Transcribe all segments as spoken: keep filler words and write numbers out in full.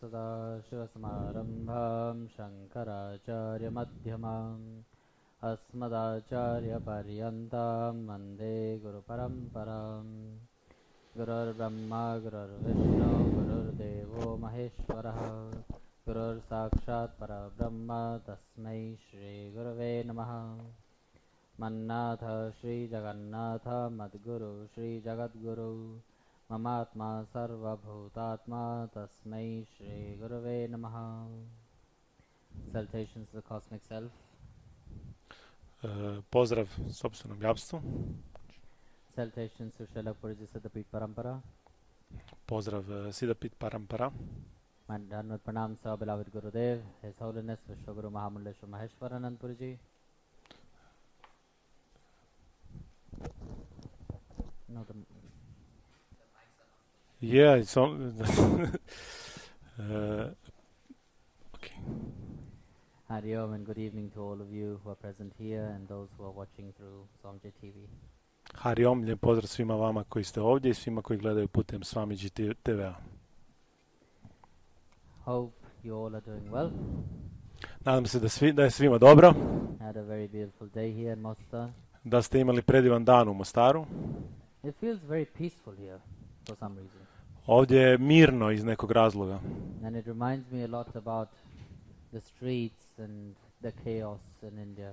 सदाशिवसमारम्भां शङ्कराचार्यमध्यमाम् अस्मदाचार्यपर्यन्तां वन्दे गुरुपरम्पराम् गुरुर्ब्रह्मा गुरुर्विष्णु गुरुर्देवो महेश्वरः गुरुर्साक्षात् परब्रह्म तस्मै श्रीगुरवे नमः। मन्नाथ श्रीजगन्नाथ मद्गुरु श्रीजगद्गुरु ममात्मा सर्वभूतात्मा तस्मै श्रीगुरवे नमः। Salutations to the Cosmic Self. Uh, pozdrav sopstvenom japstvu. Salutations to Srila Purji Siddhapit Parampara. Pozdrav uh, Siddhapit Parampara. My Dhanvat Pranam to our beloved Gurudev, His Holiness Vishwaguru Mahamundeshwar Maheshwaranand Purji. No, the Yeah, it's on. uh, okay. Hari Om and good evening to all of you who are present here and those who are watching through Swamiji T V. Hari Om, lijep pozdrav svima vama koji ste ovdje i svima koji gledaju putem Swamiji T V-a. Hope you all are doing well. Nadam se da, svi, da je svima dobro, Had a very beautiful day here in Mostar. da ste imali predivan dan u Mostaru. It feels very peaceful here for some reason. Ovdje je mirno iz nekog razloga. And it reminds me a lot about the streets and the chaos in India.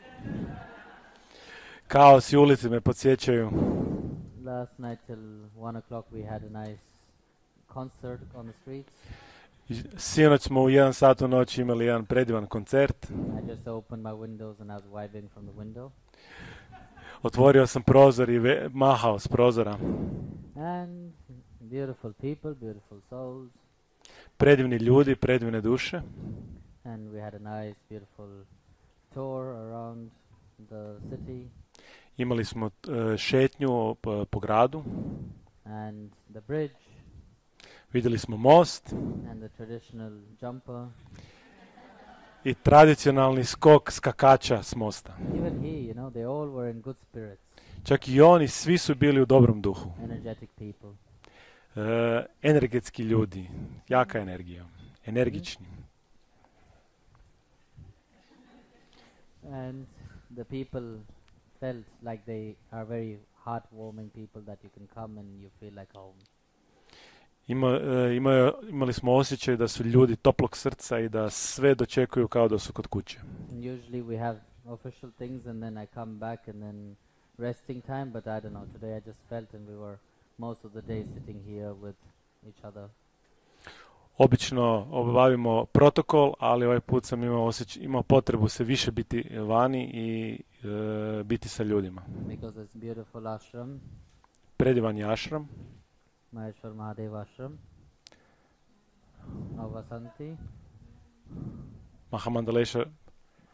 Kaos i ulici me podsjećaju. Last night till one o'clock we had a nice concert on the streets. Sinoć smo u jedan sat u noći imali jedan predivan koncert. I just opened my windows and I was vibing from the window. Otvorio sam prozor i ve- mahao s prozora. And beautiful people, beautiful souls. Predivni ljudi, predivne duše. And we had a nice, beautiful tour around the city. Imali smo uh, šetnju po, po gradu. And the bridge. Vidjeli smo most And the traditional jumper. i tradicionalni skok skakača s mosta. Even he, you know, they all were in good spirits. Čak i oni, svi su bili u dobrom duhu. Energetic people. Uh, energetski ljudi, jaka energija, energični. And the people felt like they are very heartwarming people that you can come and you feel like home. Ima, uh, ima, imali smo osjećaj da su ljudi toplog srca i da sve dočekuju kao da su kod kuće. And usually we have official things and then I come back and then resting time, but I don't know, today I just felt and we were most of the day sitting here with each other. Obično obavimo protokol, ali ovaj put sam imao, osjeć, imao potrebu se više biti vani i uh, biti sa ljudima. Because it's beautiful ashram, Predivan je ashram, Maheshwar Mahadev ashram, of Vasanti. Mahamandaleshwar